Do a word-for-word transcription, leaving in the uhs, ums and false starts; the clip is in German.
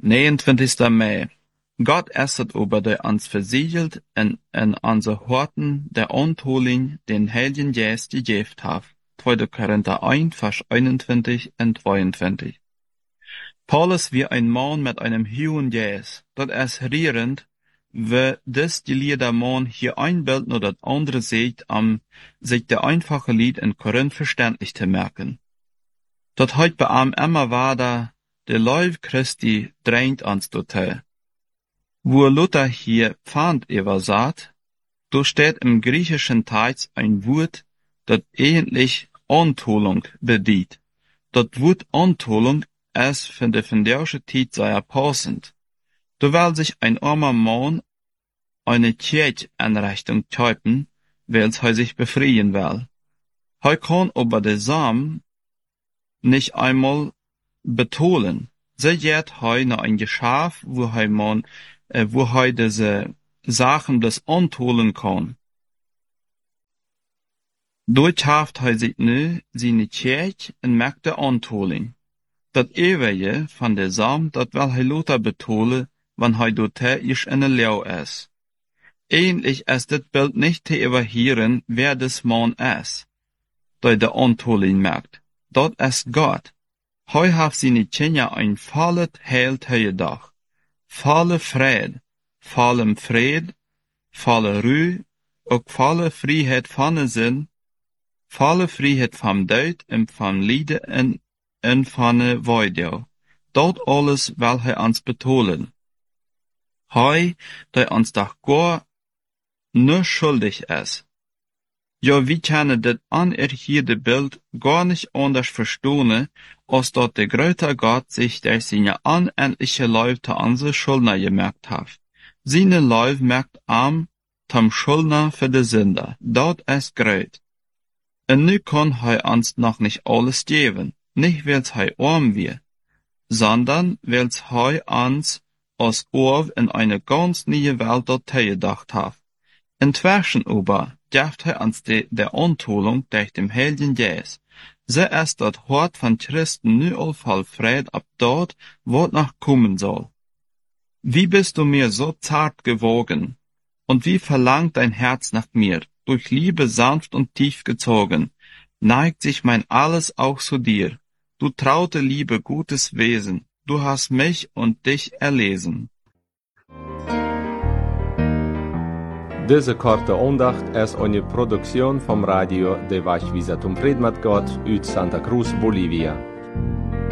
negenentwintigste Mai. Gott esset über der ans versiegelt en en anse Horten der Ontholing den Heiligen Geist gegeben hat. tweede Korinther eins, Vers einundzwanzig und zweiundzwanzig. Paulus wie ein Mann mit einem hohen Geist, dat es rierend, we des die Lieder Mann hier einbilden oder das andere sieht, am sich der einfache Lied in Korinth verständlich zu merken. Dat heut bei am immer war da, der Leib Christi drängt ans Dotel. Wo Luther hier Pfand ever sagt, do steht im griechischen Text ein Wort, dat eigentlich Ontholung bedient. Dat Wort Ontholung es von der phändische Zeit sehr passend. Do will sich ein armer Mann eine Kircheneinrichtung kaufen, weil er sich befreien will. Er kann aber den Samen nicht einmal betonen. So geht er nach ein Geschäft, wo er man, äh, wo er diese Sachen des Ontholen kann. Dort haft er sich nu seine Kirche und merkt der Ontholing. Dat ewige van de Samen, dat will hij Luther betonen, wann hij dort is in de Leeuw is. Eigentlich ist dit Bild nicht zu überhören, wer des Mann ist, der de Ontholing merkt. Dat ist Gott. Hij hat seine Kinder ein volles Heil gedacht. Volle Fried, vollem Fried, volle Ruhe, ook volle Freiheit van de Sinn, volle Freiheit vom Tod und vom Lieden en en van de Weide. Dat alles will hij ons betonen. Hij, der ons doch gar nur schuldig ist. Ja, wie können das anerhierte Bild gar nicht anders verstehen, als dort der große Gott sich der seine unendliche Leib zu unsere Schuldner gemerkt hat. Seine Leib merkt am zum Schuldner für die Sünder. Dort ist groß. Und nu kann er uns noch nicht alles geben. Nicht weil's er arm wird, sondern weil's er uns als Orb in eine ganz neue Welt dort gedacht hat. Inzwischen aber gibt er uns de, der Ontholung durch dem Heiligen Geist. So ist das Hort von Christen nu all voll Fried ab dort, wo noch kommen soll. Wie bist du mir so zart gewogen? Und wie verlangt dein Herz nach mir, durch Liebe sanft und tief gezogen, neigt sich mein Alles auch zu dir. Du traute Liebe, gutes Wesen, du hast mich und dich erlesen. Deze korte aandacht is eine Produktion vom Radio de Vachvisatum Predmat God uit Santa Cruz, Bolivia.